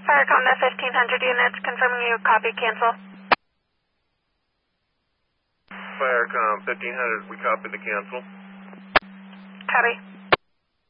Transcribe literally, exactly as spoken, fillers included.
Firecom, the fifteen hundred units, confirming you copy, cancel. Firecom, fifteen hundred, we copy the cancel. Copy.